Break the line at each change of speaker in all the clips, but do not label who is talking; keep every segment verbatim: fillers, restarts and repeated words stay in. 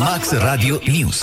Max Radio News.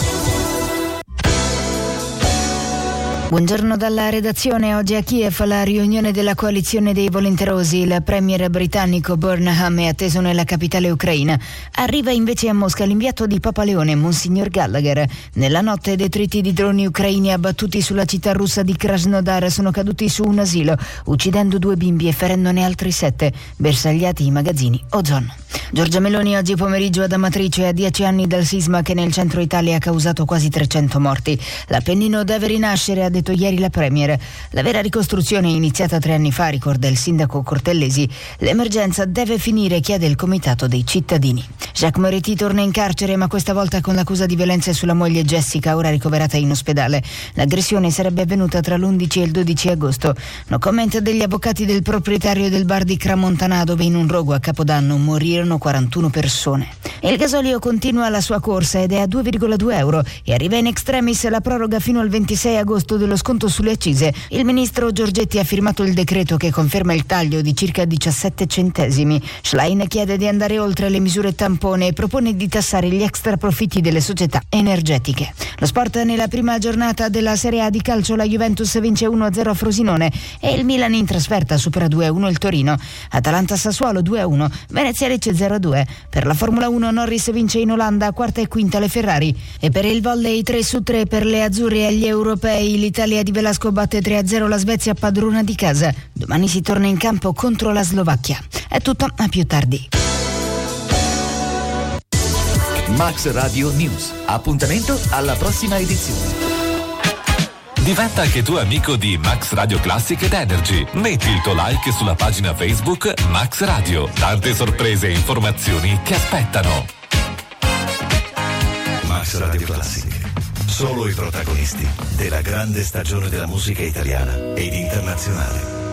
Buongiorno dalla redazione. Oggi a Kiev la riunione della coalizione dei volenterosi. Il premier britannico Burnham è atteso nella capitale ucraina. Arriva invece a Mosca l'inviato di Papa Leone, Monsignor Gallagher. Nella notte detriti di droni ucraini abbattuti sulla città russa di Krasnodar sono caduti su un asilo, uccidendo due bimbi e ferendone altri sette, bersagliati i magazzini Ozon. Giorgia Meloni oggi pomeriggio ad Amatrice, a dieci anni dal sisma che nel centro Italia ha causato quasi trecento morti. L'Appennino deve rinascere, ha detto ieri la Premier. La vera ricostruzione è iniziata tre anni fa, ricorda il sindaco Cortellesi. L'emergenza deve finire, chiede il comitato dei cittadini. Jacques Moretti torna in carcere, ma questa volta con l'accusa di violenza sulla moglie Jessica, ora ricoverata in ospedale. L'aggressione sarebbe avvenuta tra l'undici e il dodici agosto. No comment degli avvocati del proprietario del bar di Cramontanà, dove in un rogo a Capodanno morirono quarantuno persone. Il gasolio continua la sua corsa ed è a due virgola due euro e arriva in extremis la proroga fino al ventisei agosto dello sconto sulle accise. Il ministro Giorgetti ha firmato il decreto che conferma il taglio di circa diciassette centesimi. Schlein chiede di andare oltre le misure tampone e propone di tassare gli extra profitti delle società energetiche. Lo sport nella prima giornata della Serie A di calcio, la Juventus vince uno a zero a Frosinone e il Milan in trasferta supera due a uno il Torino. Atalanta-Sassuolo due a uno, Venezia-Lecce zero a due. Per la Formula uno Norris vince in Olanda, quarta e quinta le Ferrari. E per il volley tre su tre per le azzurre agli europei. L'Italia di Velasco batte tre a zero la Svezia, padrona di casa. Domani si torna in campo contro la Slovacchia. È tutto, a più tardi.
Max Radio News. Appuntamento alla prossima edizione.
Diventa anche tu amico di Max Radio Classic ed Energy. Metti il tuo like sulla pagina Facebook Max Radio. Tante sorprese e informazioni ti aspettano.
Max Radio Classic. Solo i protagonisti della grande stagione della musica italiana ed internazionale.